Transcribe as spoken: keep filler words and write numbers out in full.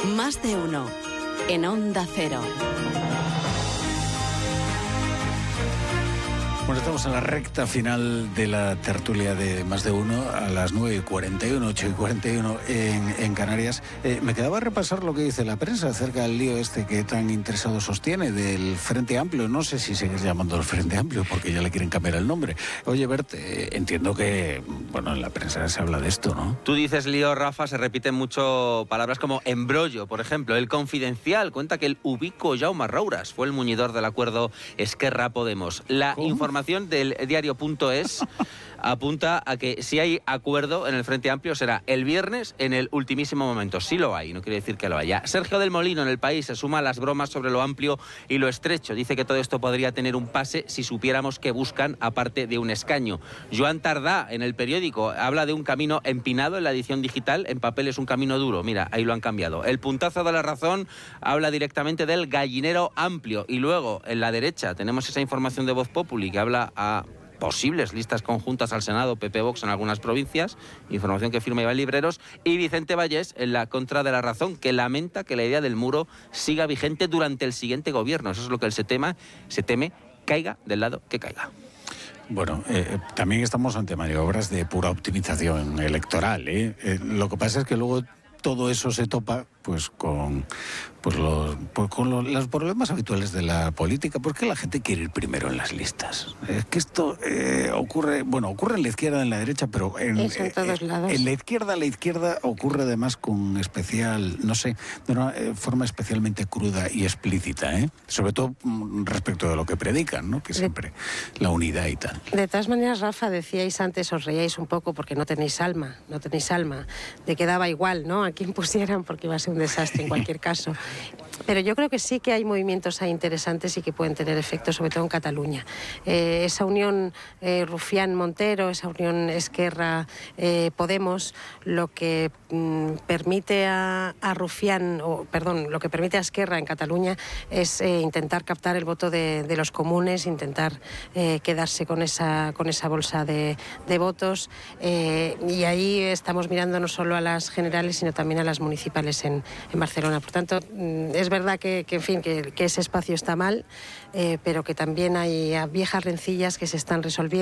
Más de uno. En Onda Cero. Bueno, estamos en la recta final de la tertulia de Más de Uno, a las nueve y cuarenta y uno, ocho y cuarenta y uno en, en Canarias. Eh, me quedaba a repasar lo que dice la prensa acerca del lío este que tan interesado sostiene del Frente Amplio. No sé si sigues llamando al Frente Amplio porque ya le quieren cambiar el nombre. Oye, Bert, eh, entiendo que, bueno, en la prensa se habla de esto, ¿no? Tú dices lío, Rafa, se repiten mucho palabras como embrollo, por ejemplo. El Confidencial cuenta que el ubico Jaume Rouras fue el muñidor del acuerdo Esquerra-Podemos. La ¿Cómo? información del diario punto es apunta a que si hay acuerdo en el Frente Amplio será el viernes en el ultimísimo momento. Sí lo hay, no quiere decir que lo haya. Sergio del Molino en El País se suma a las bromas sobre lo amplio y lo estrecho. Dice que todo esto podría tener un pase si supiéramos que buscan aparte de un escaño. Joan Tardá en El Periódico habla de un camino empinado en la edición digital, en papel es un camino duro. Mira, ahí lo han cambiado. El Puntazo de La Razón habla directamente del gallinero amplio y luego en la derecha tenemos esa información de Voz Populi que habla a posibles listas conjuntas al Senado, P P Vox en algunas provincias, información que firma Iván Libreros, y Vicente Vallés en la contra de La Razón, que lamenta que la idea del muro siga vigente durante el siguiente gobierno. Eso es lo que él se teme, se teme caiga del lado que caiga. Bueno, eh, también estamos ante maniobras de pura optimización electoral, ¿eh? Eh, lo que pasa es que luego todo eso se topa pues con pues los pues con los, los problemas habituales de la política. ¿Por qué la gente quiere ir primero en las listas? Es que esto eh, ocurre, bueno, ocurre en la izquierda, en la derecha, pero en, Eso en todos eh, lados. En la izquierda, la izquierda ocurre además con especial, no sé, de una eh, forma especialmente cruda y explícita, ¿eh? Sobre todo mm, respecto de lo que predican, ¿no? Que siempre la unidad y tal. De todas maneras, Rafa, decíais antes, os reíais un poco porque no tenéis alma, no tenéis alma, de que daba igual, ¿no?, a quién pusieran porque iba a ser un desastre en cualquier caso. Pero yo creo que sí que hay movimientos ahí interesantes y que pueden tener efecto, sobre todo en Cataluña. Eh, esa unión eh, Rufián-Montero, esa unión Esquerra-Podemos, eh, lo que mm, permite a, a Rufián, o perdón, lo que permite a Esquerra en Cataluña es eh, intentar captar el voto de, de los comunes, intentar eh, quedarse con esa, con esa bolsa de, de votos. Eh, y ahí estamos mirando no solo a las generales, sino también a las municipales en, en Barcelona. Por tanto, es verdad que, que en fin, que, que ese espacio está mal, eh, pero que también hay viejas rencillas que se están resolviendo.